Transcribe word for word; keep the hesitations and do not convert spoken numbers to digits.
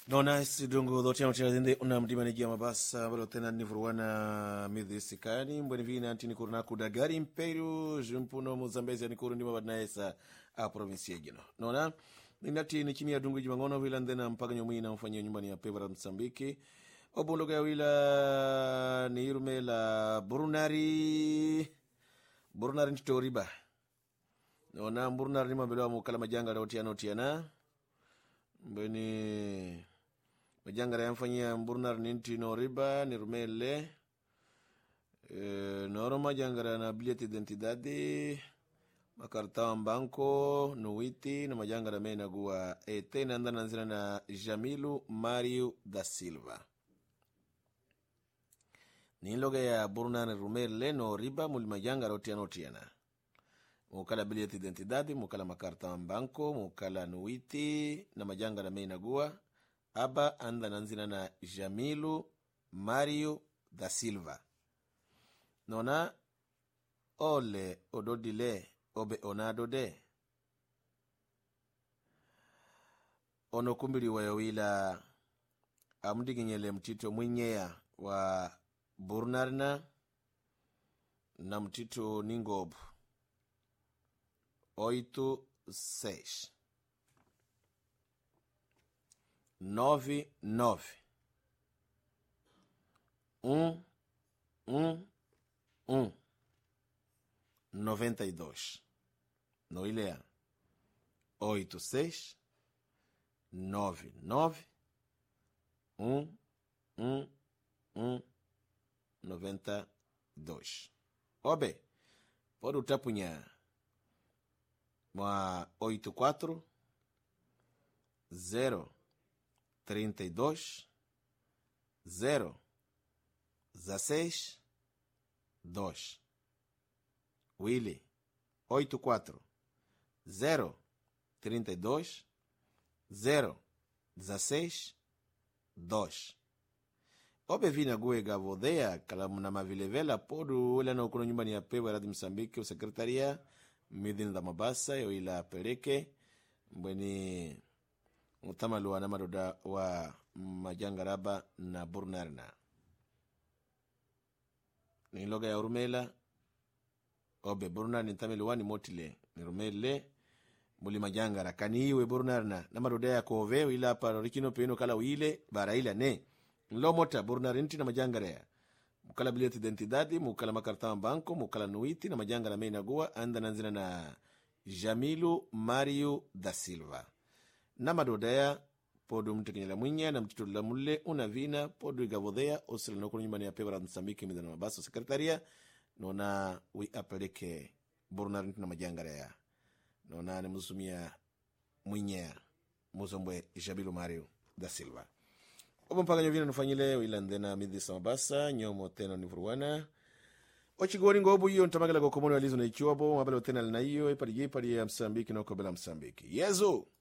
Nona sidungu doti ya mchazinde unamdima nigia mabasa walo tena nifuruwana midhisikani mbweni vina antini kuruna kudagari imperu jumpuno muzambezi ya nikuru ndima badnaesa a provinsi ya gino. Nona ninati ni chimi ya dungu jimangono wila ndena mpaka nyumui na mfanyo nyumbani ya pevara Msambiki. Obundoga ya wila ni irume la Burunari Burunari nchitoriba. Nona Burunari nima beloa mukala majanga la otiana otiana. Mbweni majanga ya mfanyia Burunari ninti no riba ni rumele e, noro majanga na bilhete identidade makarta banco nuiti na majanga ya mena gua ete nanda nanzina na Jamilu Mario da Silva ni loga ya Burunari rumele no riba muli majanga rotiana otiana mukala bilhete identidade mukala makarta banco mukala nuiti na majanga ya mena gua aba anda nanzina na Jamilu Mario da Silva. Nona ole ododile obe onado de. Ono kumbiri wa yawila amdiginyele mtito mwinyea wa Burunarina na mtito ningobu. Oito seis. Nove, nove. Um, um, um. Noventa e dois. No ilea. Oito, seis. Nove, nove. Um, um, um. Noventa e dois. Obe. Pode utapunha. Moa oito, quatro. Zero. Trinta e dois, zero, dezesseis, dois. Willy, oito quatro, zero, trinta e dois, zero, dezesseis, dois. Obe vina gue gavodea kalamuna mavilevela podu ule na ukuno nyumbani ya pewa radi Msambiki usekretaria midhini da mabasa yo ila peleke mbweni utamalu wa namadoda wa majangaraba na Burunarina. Ni loga ya urumela. Obe Burunarina nitamilu wani motile. Ni rumele muli majangara. Kani iwe Burunarina. Namadoda ya kove wila hapa rikino peino kala wile bara ila ne. Nlo mota Burunarina na majangara ya. Mukala bilhete identidade, mukala makartama banco, mukala nuiti na majangara meina gua anda nanzina na Jamilu Mario da Silva. Na madodea podu mtekinyela mwinya na mtitulila mule unavina podu igavodea osila nokunu nyumbani ya pevara Msambiki midana mabaso sekretaria nona wi apeleke Burunari na majangara ya nona ni muzumia mwinya muzombwe Jamilu Mario da Silva. Obo mpaka nyovina nufanyile wila ndena midhisa mabasa nyomo tena nifuruwana ochigori ngobu hiyo ntamagala kwa komono walizo na ichuabo mabalo tena lina hiyo ipari jipari ya Msambiki na ukobela Msambiki Yezu